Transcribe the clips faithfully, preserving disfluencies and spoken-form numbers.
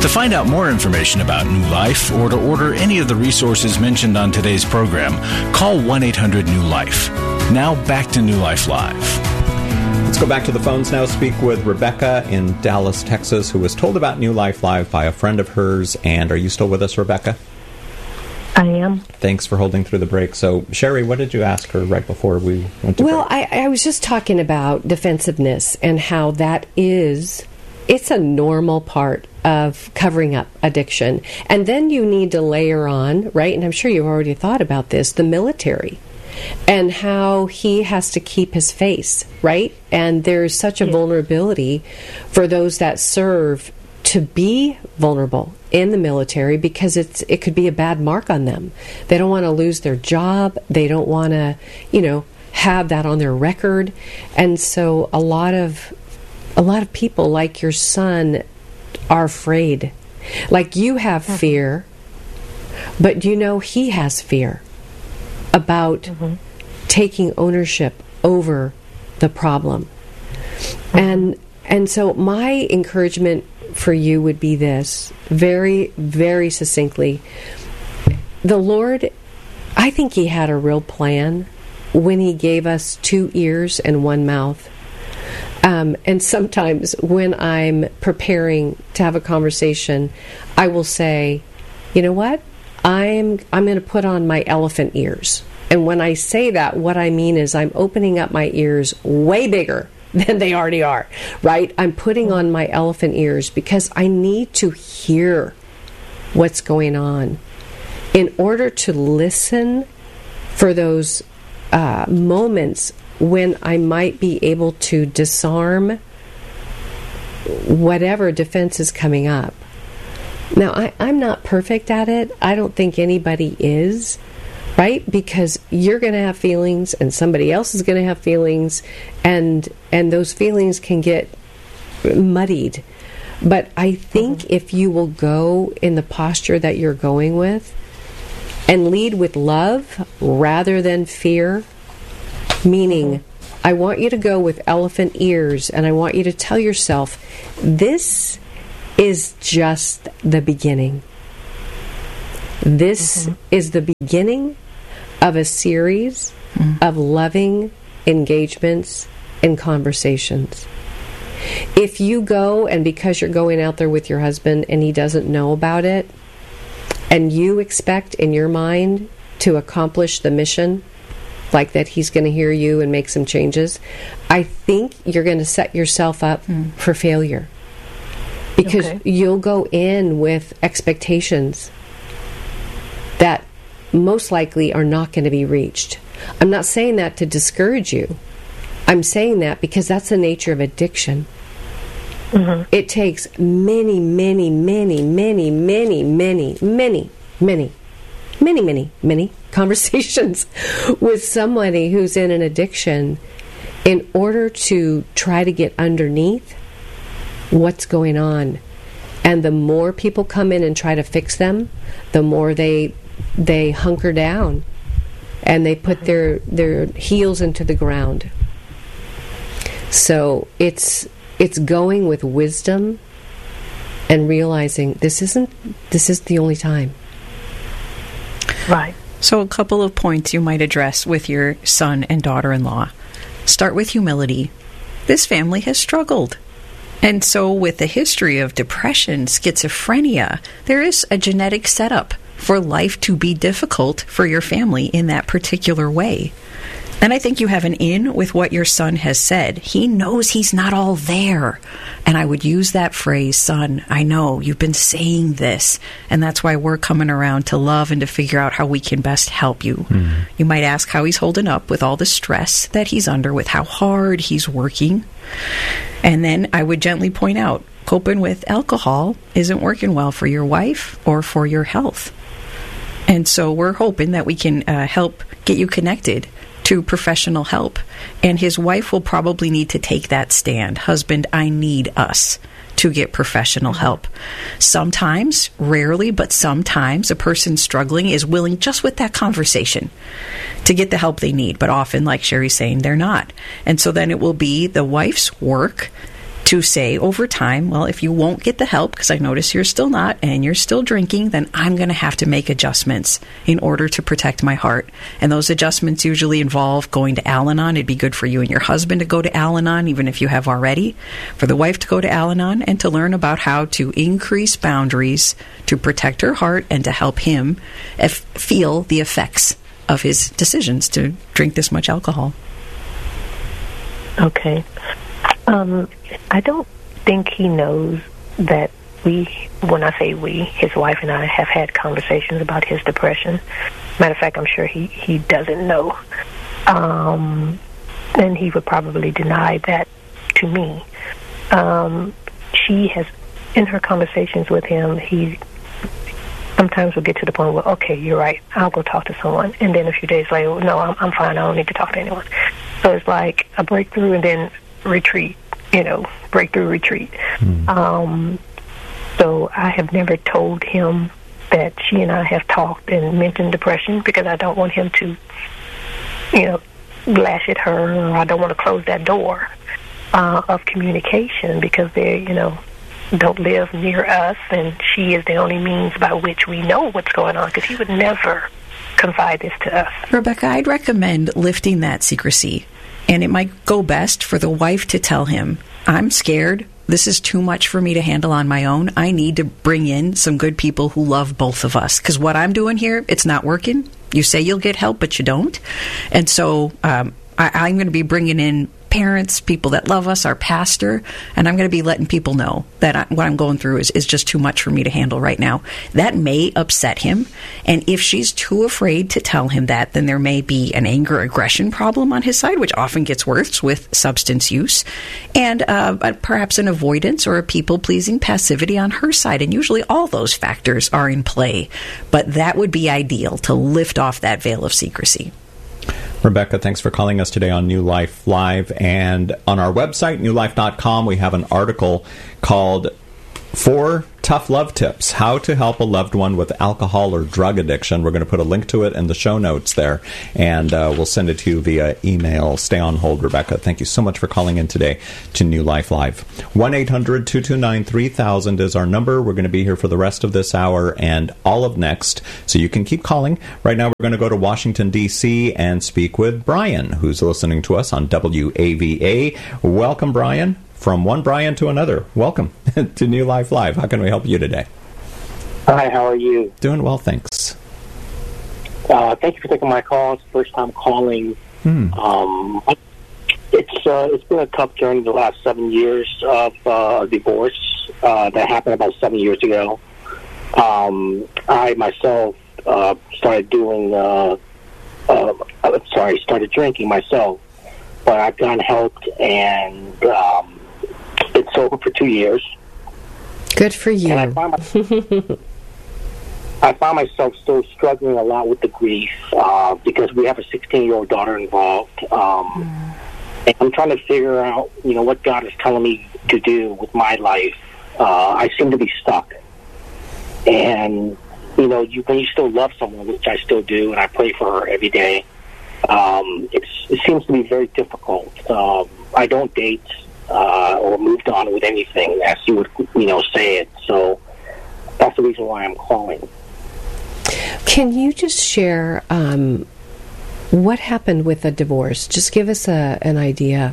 To find out more information about New Life or to order any of the resources mentioned on today's program, call one eight hundred new life. Now back to New Life Live. Let's go back to the phones now. Speak with Rebecca in Dallas, Texas, who was told about New Life Live by a friend of hers. And are you still with us, Rebecca? I am. Thanks for holding through the break. So, Sherry, what did you ask her right before we went to Well, break? I, I was just talking about defensiveness and how that is, it's a normal part of covering up addiction. And then you need to layer on, right, and I'm sure you've already thought about this, the military. And how he has to keep his face, right? And there's such a yeah. vulnerability for those that serve to be vulnerable in the military because it's it could be a bad mark on them. They don't want to lose their job. They don't want to, you know, have that on their record. And so a lot of a lot of people like your son are afraid. Like you have fear, but you know he has fear about mm-hmm. taking ownership over the problem. Mm-hmm. And and so my encouragement for you would be this, very, very succinctly. The Lord, I think he had a real plan when he gave us two ears and one mouth. Um, and sometimes when I'm preparing to have a conversation, I will say, you know what? I'm I'm going to put on my elephant ears. And when I say that, what I mean is I'm opening up my ears way bigger than they already are, right? I'm putting on my elephant ears because I need to hear what's going on in order to listen for those uh, moments when I might be able to disarm whatever defense is coming up. Now, I, I'm not perfect at it. I don't think anybody is, right? Because you're going to have feelings and somebody else is going to have feelings, and and those feelings can get muddied. But I think mm-hmm. if you will go in the posture that you're going with and lead with love rather than fear, meaning mm-hmm. I want you to go with elephant ears and I want you to tell yourself, this is just the beginning. This mm-hmm. is the beginning of a series mm-hmm. of loving engagements and conversations. If you go, and because you're going out there with your husband and he doesn't know about it, and you expect in your mind to accomplish the mission, like that he's going to hear you and make some changes, I think you're going to set yourself up mm. for failure. Because okay. you'll go in with expectations that most likely are not going to be reached. I'm not saying that to discourage you. I'm saying that because that's the nature of addiction. Mm-hmm. It takes many, many, many, many, many, many, many, many, many, many, many conversations with somebody who's in an addiction in order to try to get underneath what's going on. And the more people come in and try to fix them, the more they they hunker down and they put their their heels into the ground. So it's it's going with wisdom and realizing this isn't this is the only time. Right. So a couple of points you might address with your son and daughter-in-law. Start with humility. This family has struggled. And so with the history of depression, schizophrenia, there is a genetic setup for life to be difficult for your family in that particular way. And I think you have an in with what your son has said. He knows he's not all there. And I would use that phrase, son, I know you've been saying this. And that's why we're coming around to love and to figure out how we can best help you. Mm-hmm. You might ask how he's holding up with all the stress that he's under, with how hard he's working. And then I would gently point out, coping with alcohol isn't working well for your wife or for your health. And so we're hoping that we can uh, help get you connected to professional help. And his wife will probably need to take that stand. Husband, I need us to get professional help. Sometimes, rarely, but sometimes a person struggling is willing just with that conversation to get the help they need. But often, like Sherry's saying, they're not. And so then it will be the wife's work to say over time, well, if you won't get the help, because I notice you're still not, and you're still drinking, then I'm going to have to make adjustments in order to protect my heart. And those adjustments usually involve going to Al-Anon. It'd be good for you and your husband to go to Al-Anon, even if you have already, for the wife to go to Al-Anon and to learn about how to increase boundaries to protect her heart and to help him f- feel the effects of his decisions to drink this much alcohol. Okay. Um, I don't think he knows that we, when I say we, his wife and I have had conversations about his depression. Matter of fact, I'm sure he, he doesn't know. Um, and he would probably deny that to me. Um, she has, in her conversations with him, he sometimes will get to the point where, okay, you're right, I'll go talk to someone. And then a few days later, no, I'm, I'm fine, I don't need to talk to anyone. So it's like a breakthrough and then retreat, you know, breakthrough retreat. Mm. Um, so I have never told him that she and I have talked and mentioned depression because I don't want him to, you know, lash at her, or I don't want to close that door uh, of communication because they, you know, don't live near us, and she is the only means by which we know what's going on, because he would never confide this to us. Rebecca, I'd recommend lifting that secrecy, and it might go best for the wife to tell him, I'm scared. This is too much for me to handle on my own. I need to bring in some good people who love both of us, because what I'm doing here, it's not working. You say you'll get help, but you don't. And so um, I, I'm going to be bringing in parents, people that love us, our pastor, and I'm going to be letting people know that I, what I'm going through is, is just too much for me to handle right now. That may upset him, and if she's too afraid to tell him that, then there may be an anger-aggression problem on his side, which often gets worse with substance use, and uh, perhaps an avoidance or a people-pleasing passivity on her side, and usually all those factors are in play, but that would be ideal to lift off that veil of secrecy. Rebecca, thanks for calling us today on New Life Live. And on our website, new life dot com, we have an article called Four Tough Love Tips, How to Help a Loved One with Alcohol or Drug Addiction. We're going to put a link to it in the show notes there, and uh, we'll send it to you via email. Stay on hold, Rebecca. Thank you so much for calling in today to New Life Live. one eight hundred two two nine three thousand is our number. We're going to be here for the rest of this hour and all of next, so you can keep calling. Right now, we're going to go to Washington, D C and speak with Brian, who's listening to us on W A V A. Welcome, Brian. From one Brian to another. Welcome to New Life Live. How can we help you today? Hi, how are you? Doing well, thanks. Uh, thank you for taking my call. It's the first time calling. Hmm. Um, it's uh, it's been a tough journey the last seven years of uh, divorce uh, that happened about seven years ago. Um, I myself uh, started doing, uh, uh, I'm sorry, started drinking myself, but I've gotten help, and um, it's sober for two years. Good for you. And I find, my, I find myself still struggling a lot with the grief uh, because we have a sixteen-year-old daughter involved. Um, mm. And I'm trying to figure out, you know, what God is telling me to do with my life. Uh, I seem to be stuck. And, you know, you, when you still love someone, which I still do, and I pray for her every day, um, it's, it seems to be very difficult. Um, I don't date uh, or moved on with anything, as you would, you know, say it. So that's the reason why I'm calling. Can you just share um, what happened with the divorce? Just give us a, an idea.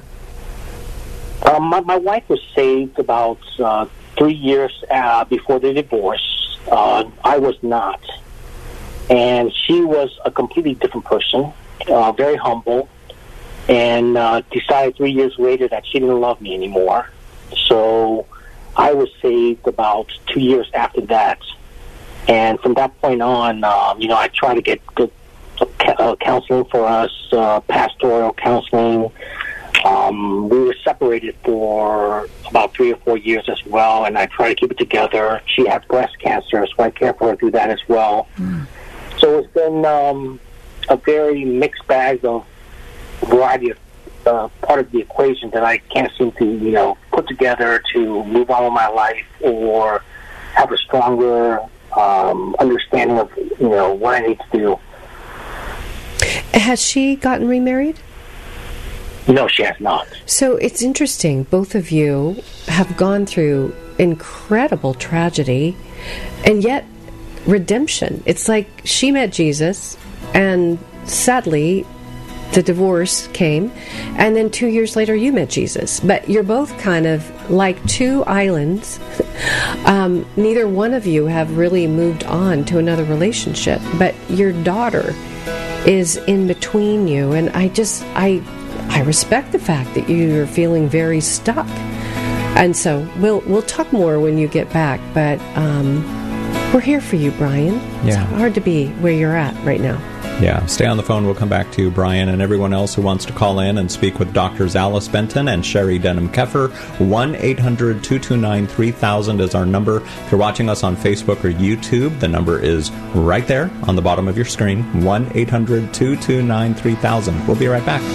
Um, my, my wife was saved about uh, three years uh, before the divorce. Uh, I was not. And she was a completely different person, uh, very humble, and uh, decided three years later that she didn't love me anymore. So I was saved about two years after that. And from that point on, um, you know, I tried to get good uh, counseling for us, uh, pastoral counseling. Um, we were separated for about three or four years as well, and I tried to keep it together. She had breast cancer, so I cared for her through that as well. Mm. So it's been um, a very mixed bag of variety of uh, part of the equation that I can't seem to, you know, put together to move on with my life or have a stronger um, understanding of, you know, what I need to do. Has she gotten remarried? No, she has not. So it's interesting. Both of you have gone through incredible tragedy and yet redemption. It's like she met Jesus, and sadly the divorce came, and then two years later you met Jesus. But you're both kind of like two islands. Um, neither one of you have really moved on to another relationship, but your daughter is in between you, and I just I I respect the fact that you're feeling very stuck. And so we'll we'll talk more when you get back, but um, we're here for you, Brian. Yeah. It's hard to be where you're at right now. Yeah, stay on the phone. We'll come back to you, Brian, and everyone else who wants to call in and speak with Doctors Alice Benton and Sherry Denham-Keffer. one eight hundred two two nine three thousand is our number. If you're watching us on Facebook or YouTube, the number is right there on the bottom of your screen, one eight hundred two two nine three thousand. We'll be right back.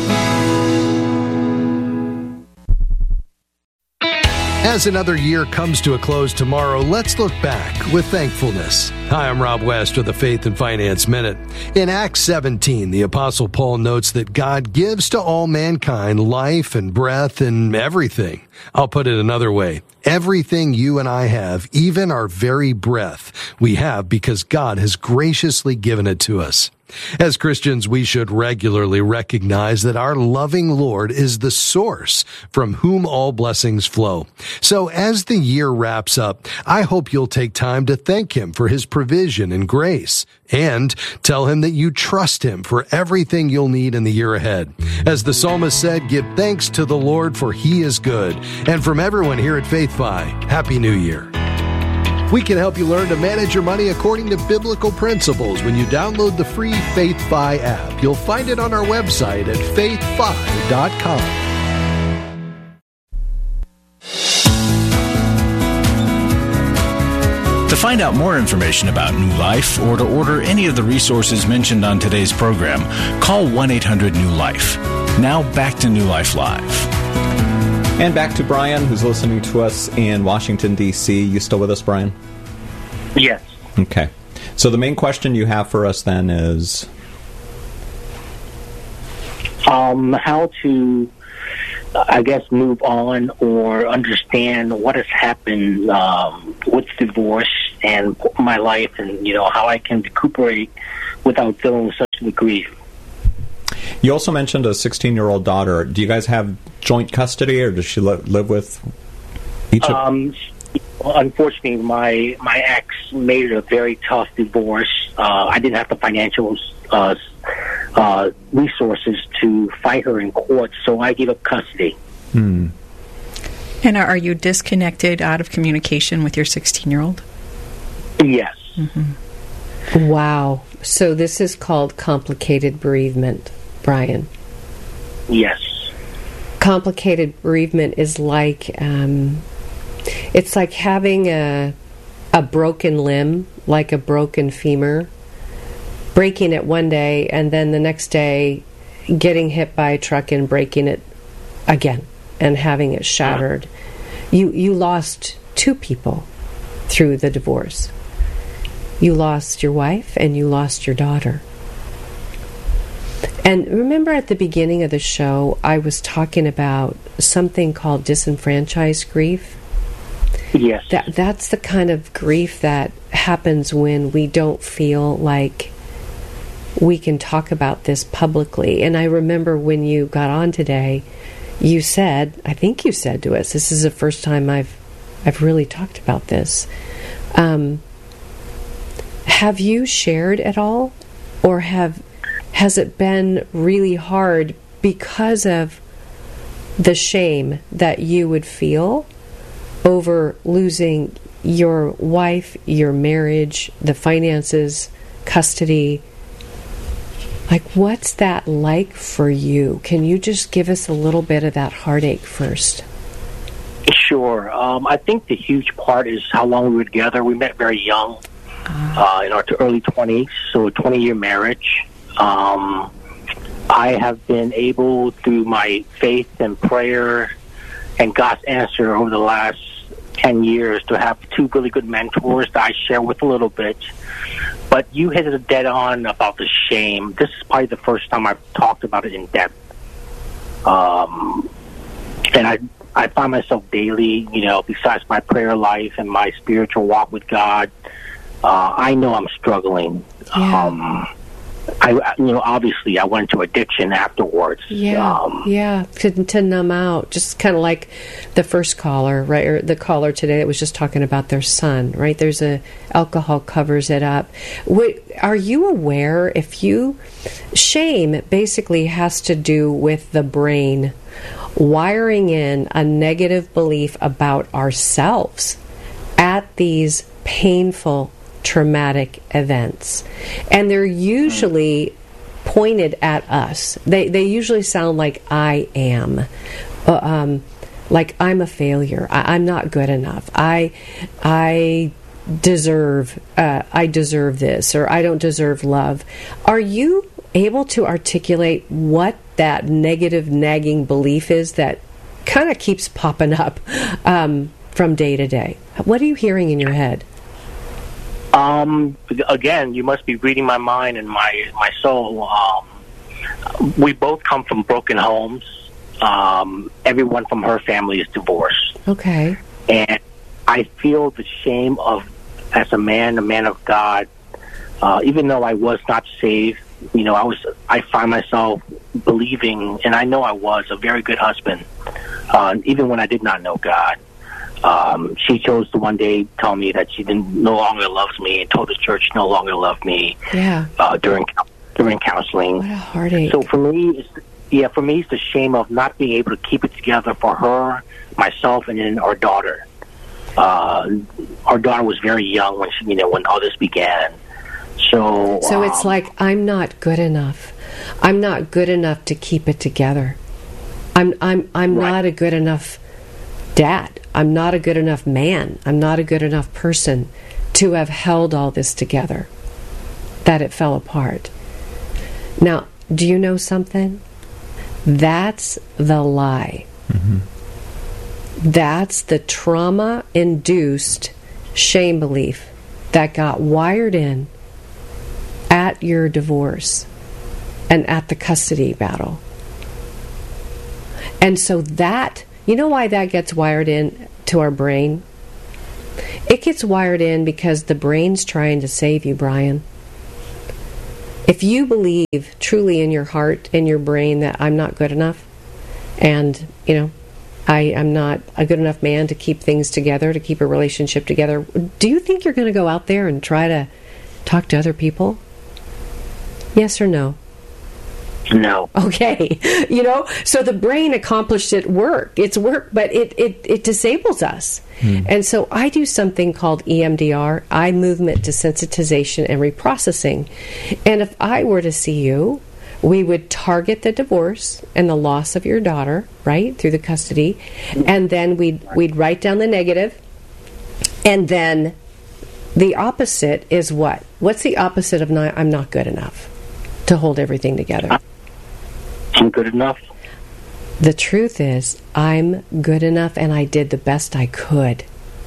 As another year comes to a close tomorrow, let's look back with thankfulness. Hi, I'm Rob West with the Faith and Finance Minute. In Acts seventeen, the Apostle Paul notes that God gives to all mankind life and breath and everything. I'll put it another way. Everything you and I have, even our very breath, we have because God has graciously given it to us. As Christians, we should regularly recognize that our loving Lord is the source from whom all blessings flow. So as the year wraps up, I hope you'll take time to thank Him for His provision and grace, and tell Him that you trust Him for everything you'll need in the year ahead. As the psalmist said, give thanks to the Lord, for He is good. And from everyone here at FaithFi, Happy New Year. We can help you learn to manage your money according to biblical principles when you download the free FaithFi app. You'll find it on our website at faith fi dot com. To find out more information about New Life or to order any of the resources mentioned on today's program, call one eight hundred new life. Now back to New Life Live. And back to Brian, who's listening to us in Washington, D C You still with us, Brian? Yes. Okay. So the main question you have for us then is? Um, how to, I guess, move on or understand what has happened um, with divorce and my life, and, you know, how I can recuperate without feeling such the grief. You also mentioned a sixteen-year-old daughter. Do you guys have joint custody, or does she li- live with each of um, Unfortunately, my my ex made it a very tough divorce. Uh, I didn't have the financial uh, uh, resources to fight her in court, so I gave up custody. Hmm. And are you disconnected, out of communication with your sixteen-year-old? Yes. Mm-hmm. Wow. So this is called complicated bereavement, Brian. Yes. Complicated bereavement is like um, it's like having a a broken limb, like a broken femur, breaking it one day and then the next day getting hit by a truck and breaking it again and having it shattered. Yeah. You you lost two people through the divorce. You lost your wife and you lost your daughter. And remember at the beginning of the show, I was talking about something called disenfranchised grief? Yes. That, that's the kind of grief that happens when we don't feel like we can talk about this publicly. And I remember when you got on today, you said, I think you said to us, this is the first time I've I've really talked about this. Um, have you shared at all? Or have has it been really hard because of the shame that you would feel over losing your wife, your marriage, the finances, custody? Like, what's that like for you? Can you just give us a little bit of that heartache first? Sure. Um, I think the huge part is how long we were together. We met very young, uh, uh, in our early twenties, so a twenty-year marriage. Um, I have been able, through my faith and prayer and God's answer over the last ten years, to have two really good mentors that I share with a little bit. But you hit it dead on about the shame. This is probably the first time I've talked about it in depth. Um, and I, I find myself daily, you know, besides my prayer life and my spiritual walk with God, uh, I know I'm struggling. Yeah. Um, I, you know, obviously I went into addiction afterwards. Yeah, um, yeah, to, to numb out, just kind of like the first caller, right, or the caller today that was just talking about their son, right? There's a, alcohol covers it up. What, are you aware if you, shame basically has to do with the brain wiring in a negative belief about ourselves at these painful traumatic events, and they're usually pointed at us. They they usually sound like I am, uh, um, like I'm a failure. I, I'm not good enough. I I deserve uh, I deserve this, or I don't deserve love. Are you able to articulate what that negative nagging belief is that kind of keeps popping up um, from day to day? What are you hearing in your head? Um, again, you must be reading my mind and my, my soul. Um, we both come from broken homes. Um, everyone from her family is divorced. Okay. And I feel the shame of, as a man, a man of God, uh, even though I was not saved, you know, I was, I find myself believing, and I know I was a very good husband, uh, even when I did not know God. Um, she chose to one day tell me that she didn't no longer loves me, and told the church no longer loved me. Yeah. Uh, during during counseling. What a heartache. So for me, it's, yeah, for me, it's the shame of not being able to keep it together for her, myself, and then our daughter. Uh, our daughter was very young when she, you know, when all this began. So. So um, it's like, I'm not good enough. I'm not good enough to keep it together. I'm I'm I'm Right. not a good enough dad. I'm not a good enough man. I'm not a good enough person to have held all this together, that it fell apart. Now, do you know something? That's the lie. Mm-hmm. That's the trauma-induced shame belief that got wired in at your divorce and at the custody battle. And so that, you know why that gets wired in to our brain? It gets wired in because the brain's trying to save you, Brian. If you believe truly in your heart, in your brain, that I'm not good enough, and, you know, I am not a good enough man to keep things together, to keep a relationship together, do you think you're going to go out there and try to talk to other people? Yes or no? No. Okay. You know, so the brain accomplished its work. It's work, but it, it, it disables us. Hmm. And so I do something called E M D R, eye movement desensitization and reprocessing. And if I were to see you, we would target the divorce and the loss of your daughter, right, through the custody, and then we'd, we'd write down the negative, and then the opposite is what? What's the opposite of not, I'm not good enough to hold everything together? I'm good enough. The truth is, I'm good enough and I did the best I could.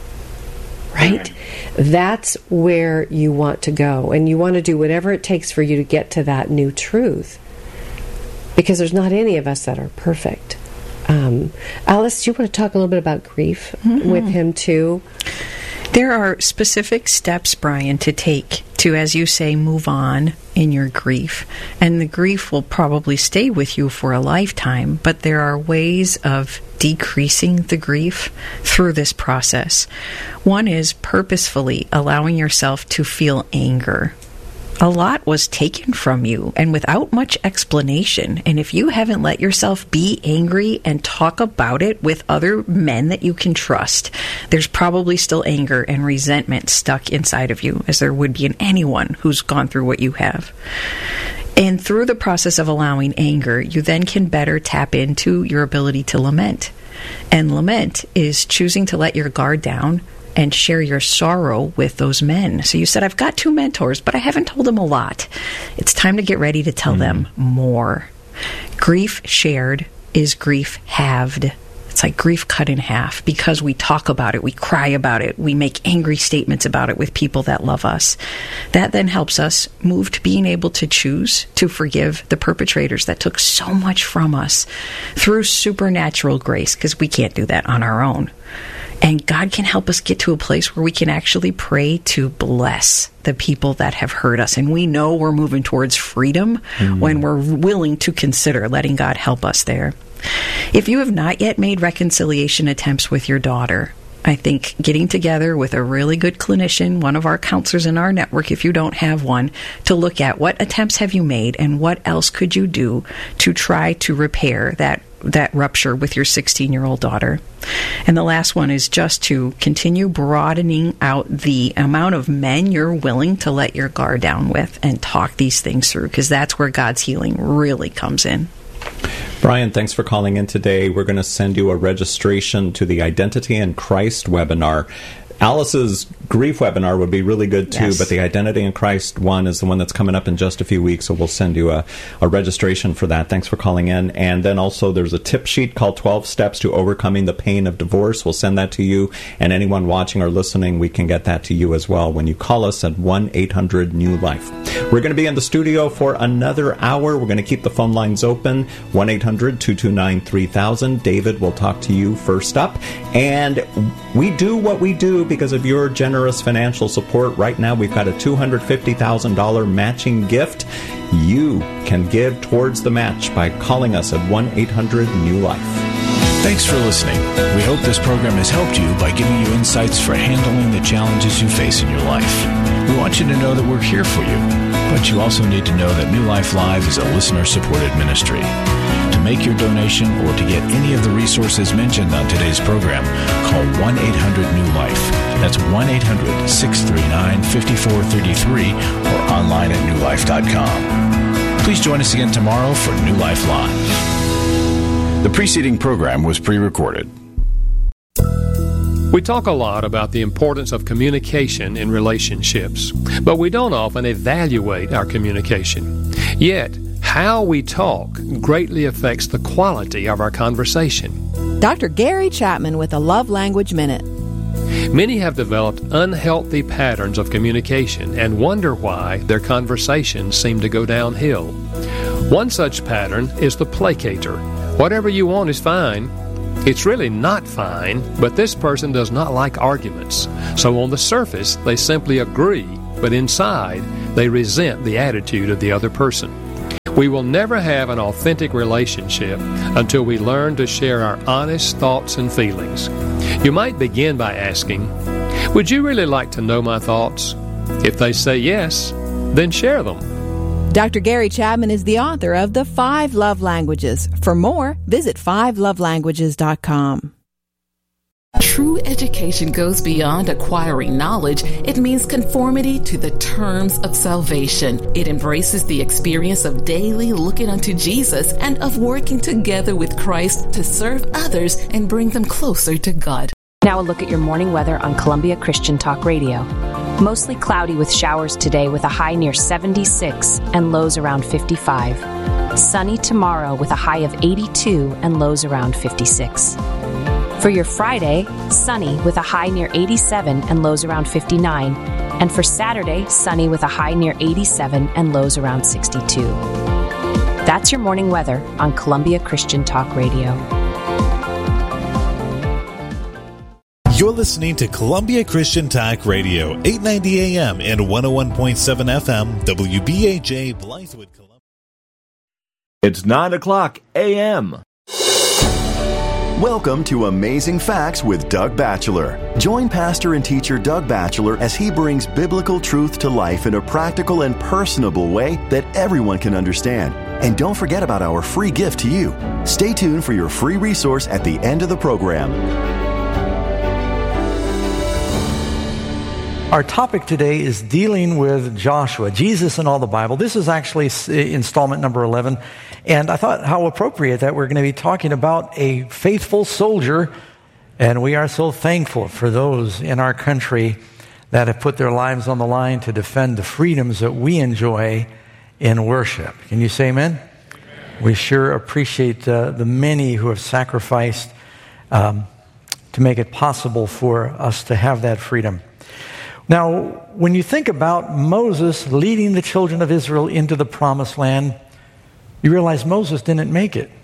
Right? That's where you want to go. And you want to do whatever it takes for you to get to that new truth. Because there's not any of us that are perfect. Um, Alice, do you want to talk a little bit about grief mm-hmm. with him too? There are specific steps, Brian, to take to, as you say, move on in your grief. And the grief will probably stay with you for a lifetime, but there are ways of decreasing the grief through this process. One is purposefully allowing yourself to feel anger. A lot was taken from you, and without much explanation. And if you haven't let yourself be angry and talk about it with other men that you can trust, there's probably still anger and resentment stuck inside of you, as there would be in anyone who's gone through what you have. And through the process of allowing anger, you then can better tap into your ability to lament. And lament is choosing to let your guard down and share your sorrow with those men. So you said, I've got two mentors, but I haven't told them a lot. It's time to get ready to tell mm. them more. Grief shared is grief halved. It's like grief cut in half because we talk about it, we cry about it, we make angry statements about it with people that love us. That then helps us move to being able to choose to forgive the perpetrators that took so much from us through supernatural grace, because we can't do that on our own. And God can help us get to a place where we can actually pray to bless the people that have hurt us. And we know we're moving towards freedom mm. when we're willing to consider letting God help us there. If you have not yet made reconciliation attempts with your daughter, I think getting together with a really good clinician, one of our counselors in our network, if you don't have one, to look at what attempts have you made and what else could you do to try to repair that that rupture with your sixteen-year-old daughter. And the last one is just to continue broadening out the amount of men you're willing to let your guard down with and talk these things through, because that's where God's healing really comes in. Brian, thanks for calling in today. We're going to send you a registration to the Identity in Christ webinar. Alice's grief webinar would be really good too, yes. but the Identity in Christ one is the one that's coming up in just a few weeks, so we'll send you a, a registration for that. Thanks for calling in. And then also there's a tip sheet called twelve Steps to Overcoming the Pain of Divorce. We'll send that to you, and anyone watching or listening, we can get that to you as well when you call us at one eight hundred new life. We're going to be in the studio for another hour. We're going to keep the phone lines open, one eight hundred two two nine three thousand. David will talk to you first up. And we do what we do because of your generous financial support. Right now, we've got a two hundred fifty thousand dollars matching gift. You can give towards the match by calling us at one eight hundred new life. Thanks for listening. We hope this program has helped you by giving you insights for handling the challenges you face in your life. We want you to know that we're here for you, but you also need to know that New Life Live is a listener-supported ministry. To make your donation or to get any of the resources mentioned on today's program, call one eight hundred new life. That's one eight hundred six three nine five four three three or online at new life dot com. Please join us again tomorrow for New Life Live. The preceding program was pre-recorded. We talk a lot about the importance of communication in relationships, but we don't often evaluate our communication. Yet, how we talk greatly affects the quality of our conversation. Doctor Gary Chapman with a Love Language Minute. Many have developed unhealthy patterns of communication and wonder why their conversations seem to go downhill. One such pattern is the placator. Whatever you want is fine. It's really not fine, but this person does not like arguments. So on the surface, they simply agree, but inside, they resent the attitude of the other person. We will never have an authentic relationship until we learn to share our honest thoughts and feelings. You might begin by asking, "Would you really like to know my thoughts?" If they say yes, then share them. Doctor Gary Chapman is the author of The Five Love Languages. For more, visit five love languages dot com. True education goes beyond acquiring knowledge. It means conformity to the terms of salvation. It embraces the experience of daily looking unto Jesus and of working together with Christ to serve others and bring them closer to God. Now a look at your morning weather on Columbia Christian Talk Radio. Mostly cloudy with showers today with a high near seventy-six and lows around fifty-five. Sunny tomorrow with a high of eighty-two and lows around fifty-six. For your Friday, sunny with a high near eighty-seven and lows around fifty-nine. And for Saturday, sunny with a high near eighty-seven and lows around sixty-two. That's your morning weather on Columbia Christian Talk Radio. You're listening to Columbia Christian Talk Radio, eight ninety A M and one oh one point seven F M, W B A J, Blythewood, Columbia. It's nine o'clock A M Welcome to Amazing Facts with Doug Batchelor. Join pastor and teacher Doug Batchelor as he brings biblical truth to life in a practical and personable way that everyone can understand. And don't forget about our free gift to you. Stay tuned for your free resource at the end of the program. Our topic today is dealing with Joshua, Jesus and all the Bible. This is actually installment number eleven. And I thought how appropriate that we're going to be talking about a faithful soldier. And we are so thankful for those in our country that have put their lives on the line to defend the freedoms that we enjoy in worship. Can you say amen? Amen. We sure appreciate uh, the many who have sacrificed um, to make it possible for us to have that freedom. Now, when you think about Moses leading the children of Israel into the promised land, you realize Moses didn't make it.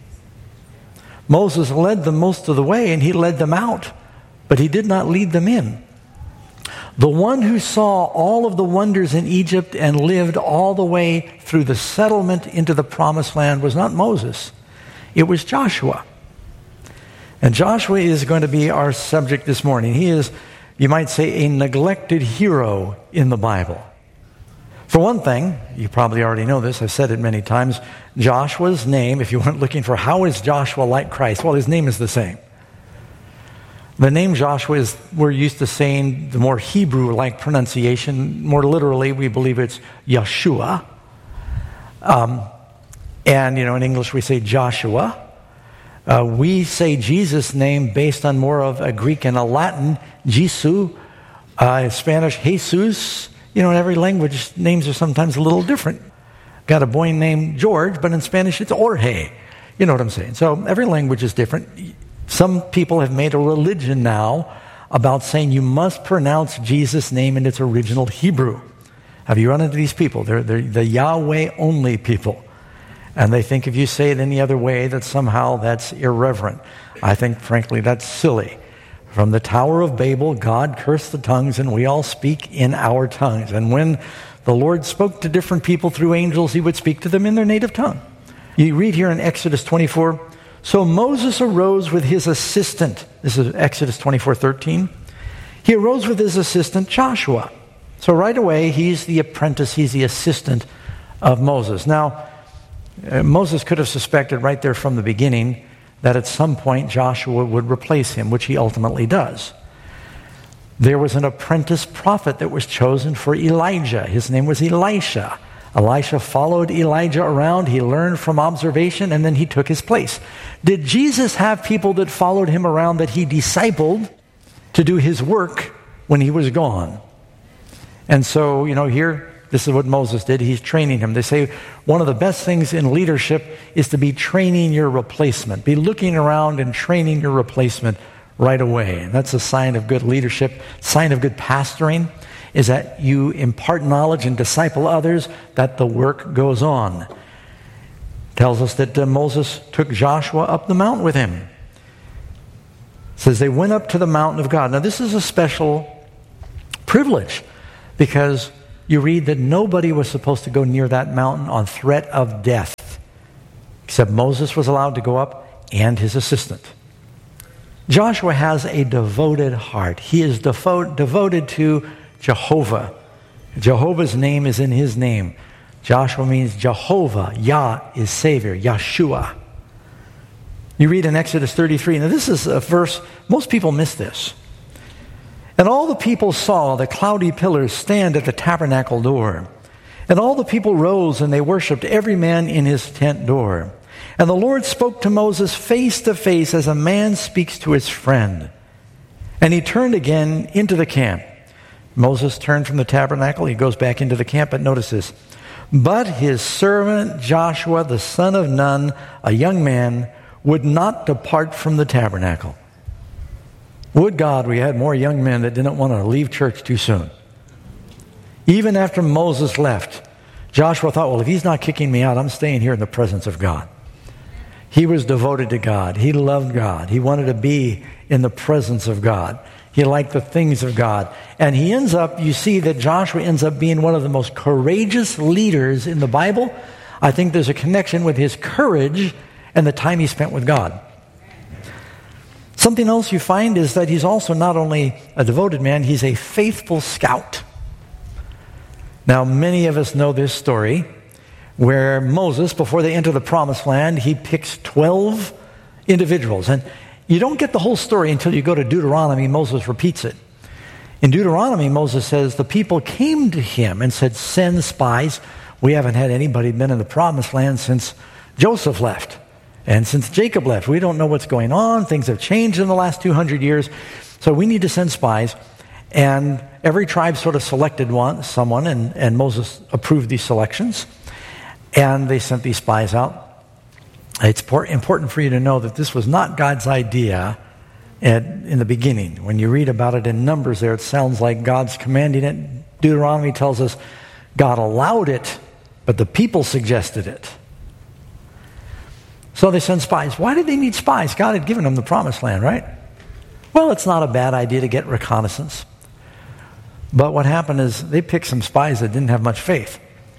Moses led them most of the way, and he led them out, but he did not lead them in. The one who saw all of the wonders in Egypt and lived all the way through the settlement into the promised land was not Moses. It was Joshua. And Joshua is going to be our subject this morning. He is, you might say, a neglected hero in the Bible. For one thing, you probably already know this, I've said it many times, Joshua's name, if you weren't looking for how is Joshua like Christ, well, his name is the same. The name Joshua is, we're used to saying the more Hebrew-like pronunciation. More literally, we believe it's Yeshua. Um, and, you know, in English we say Joshua. Uh, we say Jesus' name based on more of a Greek and a Latin, Jesu. Uh, in Spanish, Jesus. You know, in every language, names are sometimes a little different. Got a boy named George, but in Spanish it's Jorge. You know what I'm saying? So every language is different. Some people have made a religion now about saying you must pronounce Jesus' name in its original Hebrew. Have you run into these people? They're, they're the Yahweh-only people. And they think if you say it any other way, that somehow that's irreverent. I think, frankly, that's silly. From the Tower of Babel, God cursed the tongues, and we all speak in our tongues. And when the Lord spoke to different people through angels, he would speak to them in their native tongue. You read here in Exodus twenty-four, so Moses arose with his assistant. This is Exodus twenty-four thirteen. He arose with his assistant Joshua. So right away, he's the apprentice, he's the assistant of Moses. Now, uh, Moses could have suspected right there from the beginning that at some point Joshua would replace him, which he ultimately does. There was an apprentice prophet that was chosen for Elijah. His name was Elisha. Elisha followed Elijah around. He learned from observation, and then he took his place. Did Jesus have people that followed him around that he discipled to do his work when he was gone? And so, you know, here, this is what Moses did. He's training him. They say one of the best things in leadership is to be training your replacement. Be looking around and training your replacement right away. And that's a sign of good leadership, sign of good pastoring, is that you impart knowledge and disciple others, that the work goes on. It tells us that uh, Moses took Joshua up the mountain with him. It says they went up to the mountain of God. Now this is a special privilege because you read that nobody was supposed to go near that mountain on threat of death, except Moses was allowed to go up and his assistant. Joshua has a devoted heart. He is defo- devoted to Jehovah. Jehovah's name is in his name. Joshua means Jehovah. Yah is Savior. Yeshua. You read in Exodus thirty-three. Now this is a verse, most people miss this. And all the people saw the cloudy pillars stand at the tabernacle door. And all the people rose and they worshipped, every man in his tent door. And the Lord spoke to Moses face to face as a man speaks to his friend. And he turned again into the camp. Moses turned from the tabernacle. He goes back into the camp, but notice this. But his servant Joshua, the son of Nun, a young man, would not depart from the tabernacle. Would God we had more young men that didn't want to leave church too soon. Even after Moses left, Joshua thought, well, if he's not kicking me out, I'm staying here in the presence of God. He was devoted to God. He loved God. He wanted to be in the presence of God. He liked the things of God. And he ends up, you see that Joshua ends up being one of the most courageous leaders in the Bible. I think there's a connection with his courage and the time he spent with God. Something else you find is that he's also not only a devoted man, he's a faithful scout. Now, many of us know this story where Moses, before they enter the promised land, he picks twelve individuals. And you don't get the whole story until you go to Deuteronomy. Moses repeats it. In Deuteronomy, Moses says, the people came to him and said, send spies. We haven't had anybody been in the promised land since Joseph left. And since Jacob left, we don't know what's going on. Things have changed in the last two hundred years. So we need to send spies. And every tribe sort of selected one, someone, and, and Moses approved these selections. And they sent these spies out. It's important for you to know that this was not God's idea at, in the beginning. When you read about it in Numbers there, it sounds like God's commanding it. Deuteronomy tells us God allowed it, but the people suggested it. So they send spies. Why did they need spies? God had given them the promised land, right? Well, it's not a bad idea to get reconnaissance. But what happened is they picked some spies that didn't have much faith.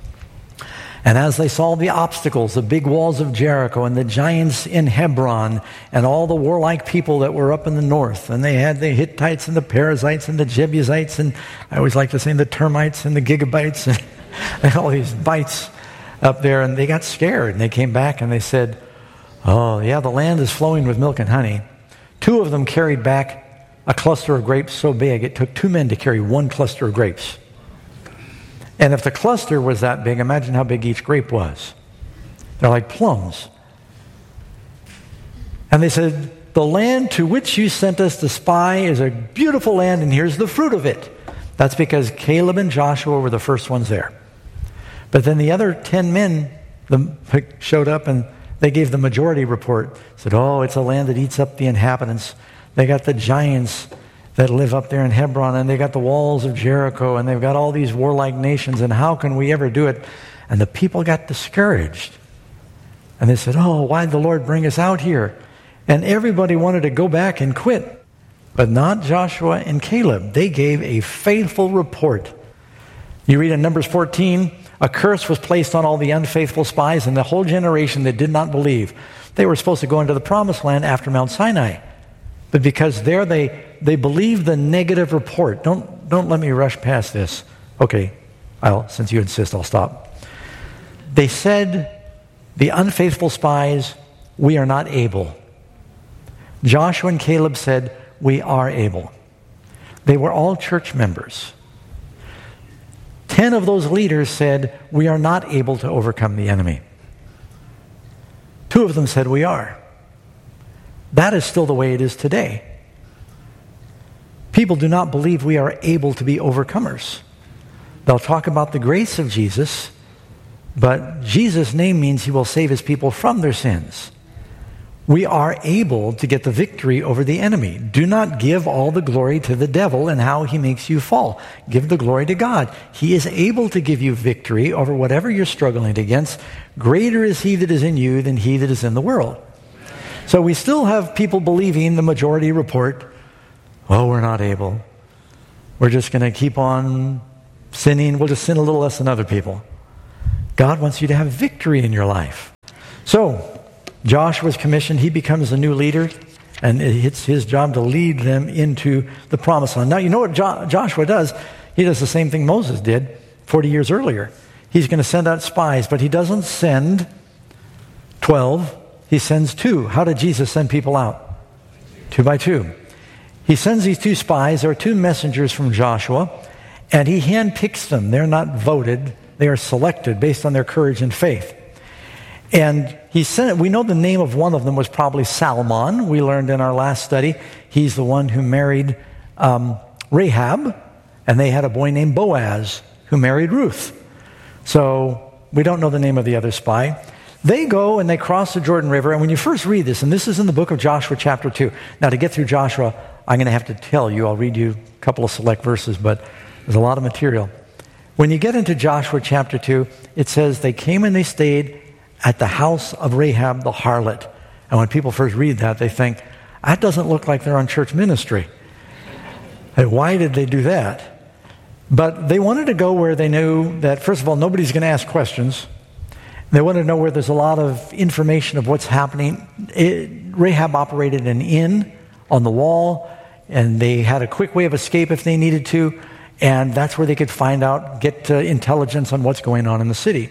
And as they saw the obstacles, the big walls of Jericho and the giants in Hebron and all the warlike people that were up in the north, and they had the Hittites and the Perizzites and the Jebusites, and I always like to say the termites and the gigabytes and, and all these bites up there, and they got scared, and they came back and they said, oh, yeah, the land is flowing with milk and honey. Two of them carried back a cluster of grapes so big it took two men to carry one cluster of grapes. And if the cluster was that big, imagine how big each grape was. They're like plums. And they said, the land to which you sent us to spy is a beautiful land, and here's the fruit of it. That's because Caleb and Joshua were the first ones there. But then the other ten men the, showed up, and they gave the majority report. Said, oh, it's a land that eats up the inhabitants. They got the giants that live up there in Hebron, and they got the walls of Jericho, and they've got all these warlike nations, and how can we ever do it? And the people got discouraged. And they said, oh, why did the Lord bring us out here? And everybody wanted to go back and quit. But not Joshua and Caleb. They gave a faithful report. You read in Numbers fourteen, a curse was placed on all the unfaithful spies and the whole generation that did not believe. They were supposed to go into the promised land after Mount Sinai. But because there they, they believed the negative report. Don't, don't let me rush past this. Okay, I'll, since you insist, I'll stop. They said, the unfaithful spies, we are not able. Joshua and Caleb said, we are able. They were all church members. Ten of those leaders said, we are not able to overcome the enemy. Two of them said, we are. That is still the way it is today. People do not believe we are able to be overcomers. They'll talk about the grace of Jesus, but Jesus' name means he will save his people from their sins. We are able to get the victory over the enemy. Do not give all the glory to the devil and how he makes you fall. Give the glory to God. He is able to give you victory over whatever you're struggling against. Greater is he that is in you than he that is in the world. So we still have people believing the majority report, oh, we're not able. We're just going to keep on sinning. We'll just sin a little less than other people. God wants you to have victory in your life. So Joshua's commissioned. He becomes the new leader, and it's his job to lead them into the promised land. Now, you know what jo- Joshua does? He does the same thing Moses did forty years earlier. He's going to send out spies, but he doesn't send twelve. He sends two. How did Jesus send people out? Two by two. He sends these two spies. There are two messengers from Joshua, and he handpicks them. They're not voted. They are selected based on their courage and faith. And he sent, we know the name of one of them was probably Salmon. We learned in our last study, he's the one who married um, Rahab, and they had a boy named Boaz who married Ruth. So we don't know the name of the other spy. They go and they cross the Jordan River, and when you first read this, and this is in the book of Joshua chapter two. Now, to get through Joshua, I'm going to have to tell you, I'll read you a couple of select verses, but there's a lot of material. When you get into Joshua chapter two, it says, they came and they stayed at the house of Rahab the harlot. And when people first read that, they think, that doesn't look like they're on church ministry. Hey, why did they do that? But they wanted to go where they knew that, first of all, nobody's going to ask questions. They wanted to know where there's a lot of information of what's happening. It, Rahab operated an inn on the wall, and they had a quick way of escape if they needed to, and that's where they could find out, get uh, intelligence on what's going on in the city.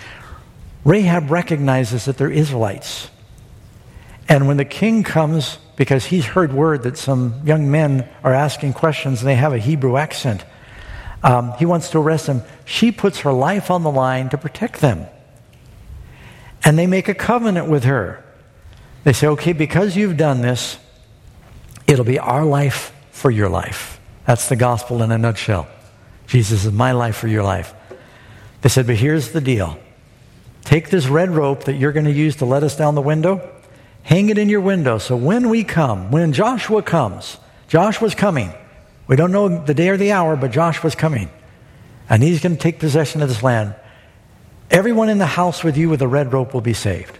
Rahab recognizes that they're Israelites. And when the king comes, because he's heard word that some young men are asking questions and they have a Hebrew accent, um, he wants to arrest them. She puts her life on the line to protect them. And they make a covenant with her. They say, okay, because you've done this, it'll be our life for your life. That's the gospel in a nutshell. Jesus is my life for your life. They said, but here's the deal. Take this red rope that you're going to use to let us down the window, Hang it in your window. So when we come, when Joshua comes, Joshua's coming. We don't know the day or the hour, but Joshua's coming. And he's going to take possession of this land. Everyone in the house with you with a red rope will be saved.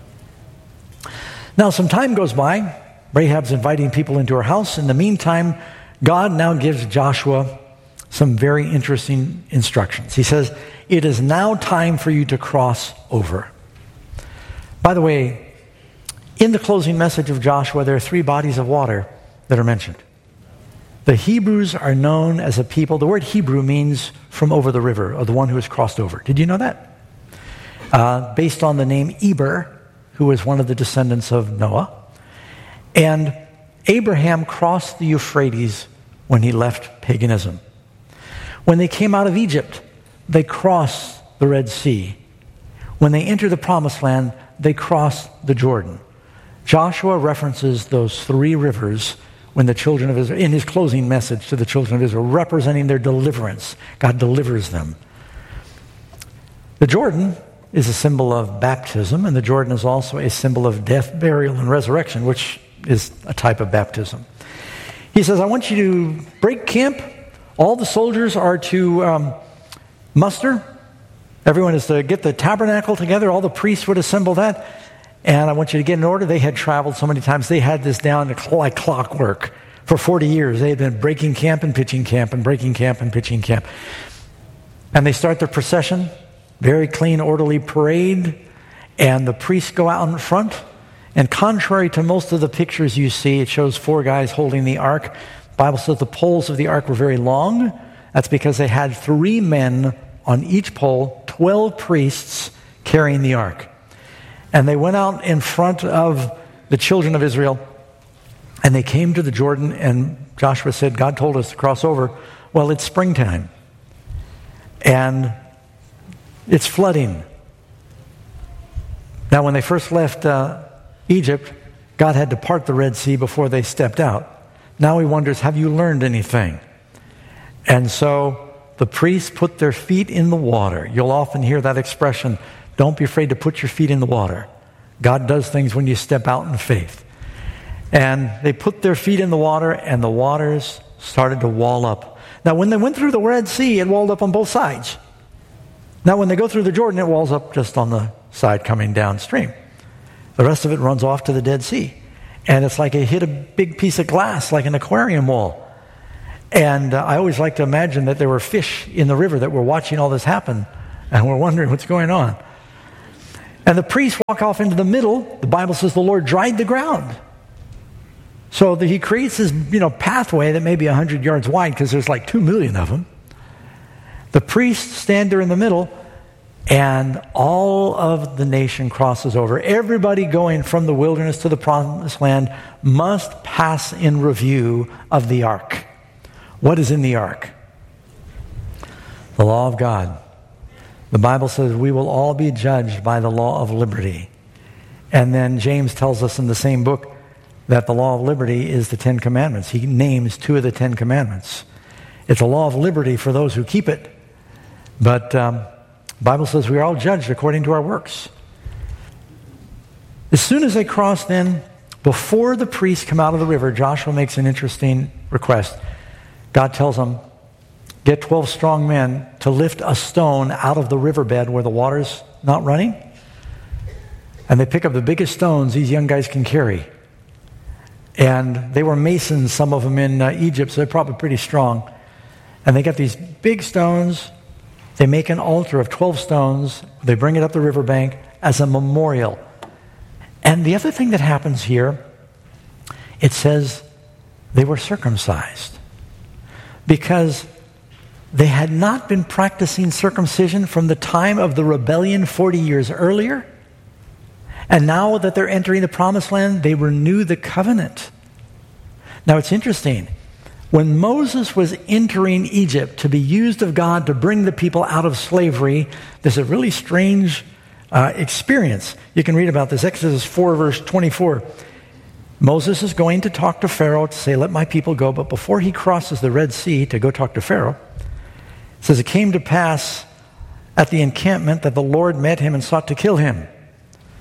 Now some time goes by. Rahab's inviting people into her house. In the meantime, God now gives Joshua some very interesting instructions. He says, it is now time for you to cross over. By the way, in the closing message of Joshua, there are three bodies of water that are mentioned. The Hebrews are known as a people. The word Hebrew means from over the river, or the one who has crossed over. Did you know that? Uh, based on the name Eber, who was one of the descendants of Noah. And Abraham crossed the Euphrates when he left paganism. When they came out of Egypt, they crossed the Red Sea. When they entered the Promised Land, they crossed the Jordan. Joshua references those three rivers when the children of Israel, in his closing message to the children of Israel, representing their deliverance. God delivers them. The Jordan is a symbol of baptism, and the Jordan is also a symbol of death, burial, and resurrection, which is a type of baptism. He says, I want you to break camp. All the soldiers are to um, muster. Everyone is to get the tabernacle together. All the priests would assemble that. And I want you to get in order. They had traveled so many times. They had this down like clockwork. For forty years, they had been breaking camp and pitching camp and breaking camp and pitching camp. And they start their procession. Very clean, orderly parade. And the priests go out in front. And contrary to most of the pictures you see, it shows four guys holding the ark. The Bible says the poles of the ark were very long. That's because they had three men on each pole, twelve priests carrying the ark. And they went out in front of the children of Israel, and they came to the Jordan, and Joshua said, God told us to cross over. Well, it's springtime, and it's flooding. Now, when they first left uh, Egypt, God had to part the Red Sea before they stepped out. Now he wonders, have you learned anything? And so the priests put their feet in the water. You'll often hear that expression, don't be afraid to put your feet in the water. God does things when you step out in faith. And they put their feet in the water, and the waters started to wall up. Now, when they went through the Red Sea, it walled up on both sides. Now, when they go through the Jordan, it walls up just on the side coming downstream. The rest of it runs off to the Dead Sea. And it's like it hit a big piece of glass, like an aquarium wall. And uh, I always like to imagine that there were fish in the river that were watching all this happen, and were wondering what's going on. And the priests walk off into the middle. The Bible says the Lord dried the ground. So that he creates this, you know, pathway that may be one hundred yards wide, because there's like two million of them. The priests stand there in the middle, and all of the nation crosses over. Everybody going from the wilderness to the Promised Land must pass in review of the ark. What is in the ark? The law of God. The Bible says we will all be judged by the law of liberty. And then James tells us in the same book that the law of liberty is the Ten Commandments. He names two of the Ten Commandments. It's a law of liberty for those who keep it. But um, the Bible says we are all judged according to our works. As soon as they cross then, before the priests come out of the river, Joshua makes an interesting request. God tells them, get twelve strong men to lift a stone out of the riverbed where the water's not running. And they pick up the biggest stones these young guys can carry. And they were masons, some of them in uh, Egypt, so they're probably pretty strong. And they got these big stones. They make an altar of twelve stones. They bring it up the riverbank as a memorial. And the other thing that happens here, it says they were circumcised. Because they had not been practicing circumcision from the time of the rebellion forty years earlier. And now that they're entering the Promised Land, they renew the covenant. Now it's interesting. When Moses was entering Egypt to be used of God to bring the people out of slavery, there's a really strange uh, experience. You can read about this. Exodus four, verse twenty-four. Moses is going to talk to Pharaoh to say, let my people go. But before he crosses the Red Sea to go talk to Pharaoh, it says, it came to pass at the encampment that the Lord met him and sought to kill him.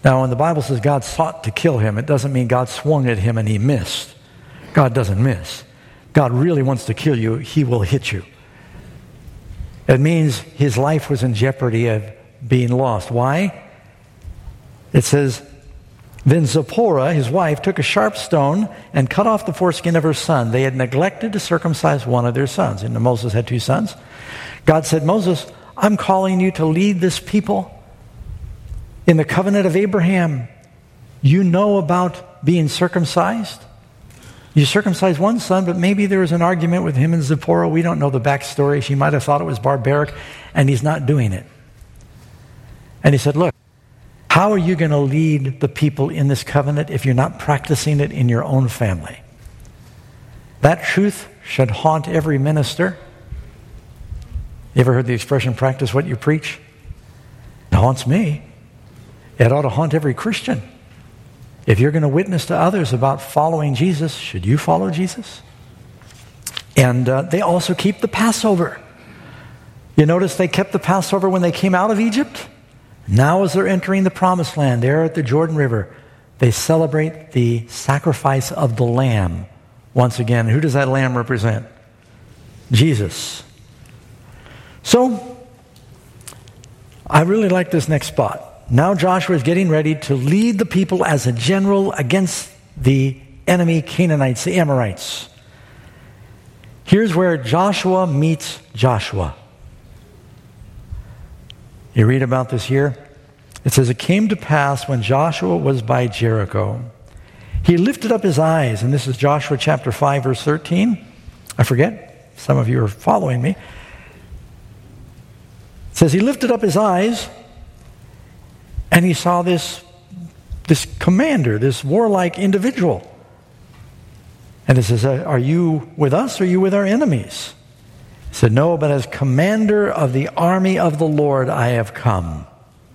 Now, when the Bible says God sought to kill him, it doesn't mean God swung at him and he missed. God doesn't miss. God really wants to kill you, he will hit you. It means his life was in jeopardy of being lost. Why? It says, then Zipporah, his wife, took a sharp stone and cut off the foreskin of her son. They had neglected to circumcise one of their sons. And Moses had two sons. God said, Moses, I'm calling you to lead this people in the covenant of Abraham. You know about being circumcised. You circumcised one son, but maybe there was an argument with him and Zipporah. We don't know the backstory. She might have thought it was barbaric, and he's not doing it. And he said, look, how are you going to lead the people in this covenant if you're not practicing it in your own family? That truth should haunt every minister. You ever heard the expression, practice what you preach? It haunts me. It ought to haunt every Christian. If you're going to witness to others about following Jesus, should you follow Jesus? And uh, they also keep the Passover. You notice they kept the Passover when they came out of Egypt. Now as they're entering the Promised Land, there at the Jordan River, they celebrate the sacrifice of the Lamb. Once again, who does that Lamb represent? Jesus. So, I really like this next spot. Now Joshua is getting ready to lead the people as a general against the enemy Canaanites, the Amorites. Here's where Joshua meets Joshua. You read about this here. It says, it came to pass when Joshua was by Jericho, he lifted up his eyes, and this is Joshua chapter five, verse thirteen. I forget. Some of you are following me. It says, he lifted up his eyes, and he saw this, this commander, this warlike individual. And it says, are you with us or are you with our enemies? He said, no, but as commander of the army of the Lord I have come.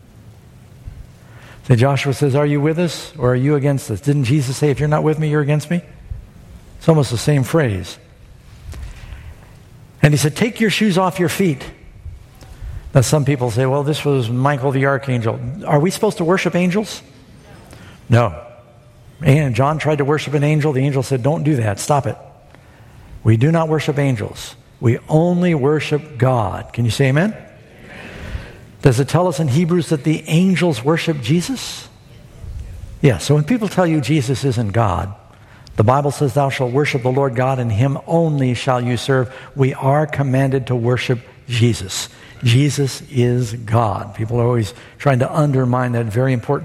So Joshua says, are you with us or are you against us? Didn't Jesus say, if you're not with me, you're against me? It's almost the same phrase. And he said, take your shoes off your feet. Now some people say, well, this was Michael the archangel. Are we supposed to worship angels? No. And John tried to worship an angel. The angel said, don't do that. Stop it. We do not worship angels. We only worship God. Can you say amen? Amen? Does it tell us in Hebrews that the angels worship Jesus? Yeah, so when people tell you Jesus isn't God, the Bible says, thou shalt worship the Lord God, and him only shall you serve. We are commanded to worship Jesus. Jesus is God. People are always trying to undermine that very important